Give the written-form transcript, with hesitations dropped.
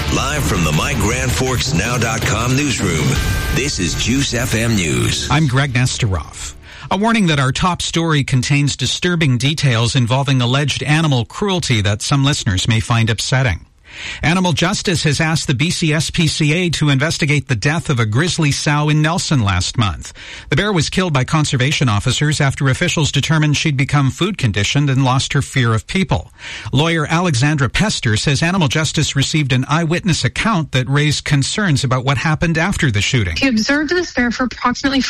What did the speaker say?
Live from the MyGrandForksNow.com newsroom, this is Juice FM News. I'm Greg Nesteroff. A warning that our top story contains disturbing details involving alleged animal cruelty that some listeners may find upsetting. Animal Justice has asked the BCSPCA to investigate the death of a grizzly sow in Nelson last month. The bear was killed by conservation officers after officials determined she'd become food conditioned and lost her fear of people. Lawyer Alexandra Pester says Animal Justice received an eyewitness account that raised concerns about what happened after the shooting. He observed this bear for approximately